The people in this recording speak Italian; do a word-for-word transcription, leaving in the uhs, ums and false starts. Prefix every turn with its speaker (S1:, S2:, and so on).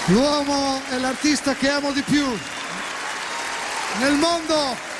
S1: L'uomo è l'artista che amo di più nel mondo.